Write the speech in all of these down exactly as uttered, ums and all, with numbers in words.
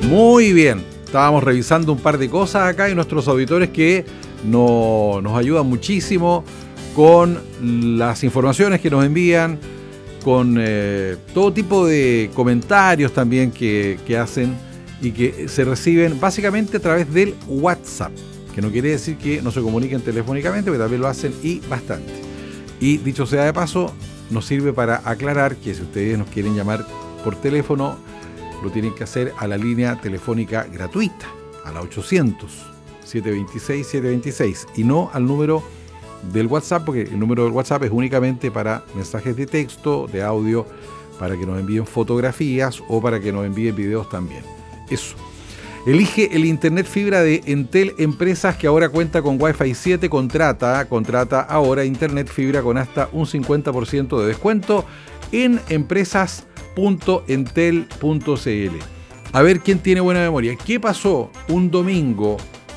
Muy bien, estábamos revisando un par de cosas acá y nuestros auditores que no, nos ayudan muchísimo con las informaciones que nos envían, con eh, todo tipo de comentarios también que, que hacen y que se reciben básicamente a través del WhatsApp, que no quiere decir que no se comuniquen telefónicamente, pero también lo hacen y bastante. Y dicho sea de paso, nos sirve para aclarar que si ustedes nos quieren llamar por teléfono, lo tienen que hacer a la línea telefónica gratuita, a la ochocientos, setecientos veintiséis, setecientos veintiséis, y no al número del WhatsApp, porque el número del WhatsApp es únicamente para mensajes de texto, de audio, para que nos envíen fotografías o para que nos envíen videos también. Eso. Elige el Internet Fibra de Entel Empresas, que ahora cuenta con Wi-Fi siete. Contrata, contrata ahora Internet Fibra con hasta un cincuenta por ciento de descuento en empresas punto entel punto c l. A ver quién tiene buena memoria. ¿Qué pasó un domingo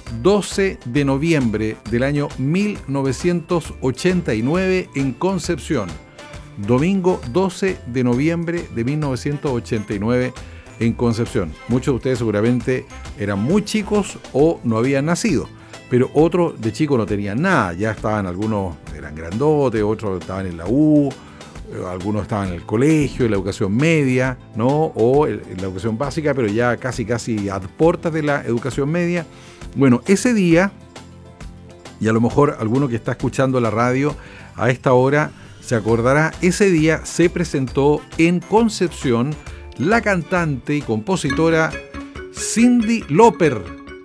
doce de noviembre del año mil novecientos ochenta y nueve en Concepción? Domingo doce de noviembre de mil novecientos ochenta y nueve en Concepción. Muchos de ustedes seguramente eran muy chicos o no habían nacido, pero otros de chicos no tenían nada. Ya estaban, algunos eran grandotes, otros estaban en la U, algunos estaban en el colegio, en la educación media, ¿no? O en la educación básica, pero ya casi casi a puertas de la educación media. Bueno, ese día, y a lo mejor alguno que está escuchando la radio a esta hora se acordará, ese día se presentó en Concepción la cantante y compositora Cyndi Lauper.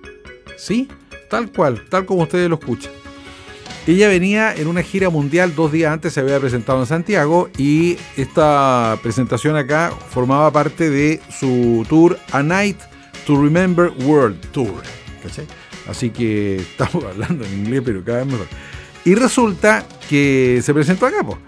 ¿Sí? Tal cual, tal como ustedes lo escuchan. Ella venía en una gira mundial, dos días antes se había presentado en Santiago, y esta presentación acá formaba parte de su tour A Night to Remember World Tour. ¿Cachai? Así que estamos hablando en inglés, pero cada vez mejor. Y resulta que se presentó acá, pues.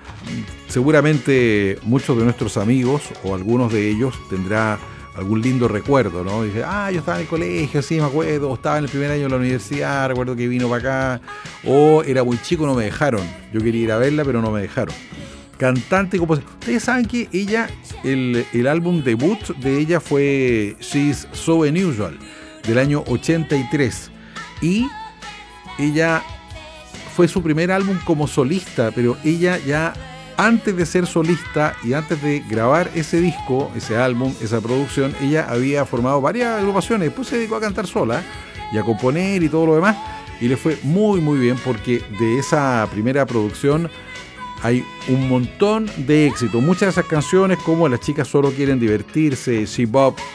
Seguramente muchos de nuestros amigos, o algunos de ellos, tendrá algún lindo recuerdo, ¿no? Dice, ah, yo estaba en el colegio, sí, me acuerdo, o estaba en el primer año de la universidad, recuerdo que vino para acá, o era muy chico, no me dejaron. Yo quería ir a verla, pero no me dejaron. Cantante y compositora. Ustedes saben que ella, el, el álbum debut de ella fue She's So Unusual, del año ochenta y tres. Y ella fue su primer álbum como solista, pero ella ya antes de ser solista y antes de grabar ese disco, ese álbum, esa producción, ella había formado varias agrupaciones. Después se dedicó a cantar sola y a componer y todo lo demás, y le fue muy muy bien, porque de esa primera producción hay un montón de éxito. Muchas de esas canciones, como Las chicas solo quieren divertirse, She Bop,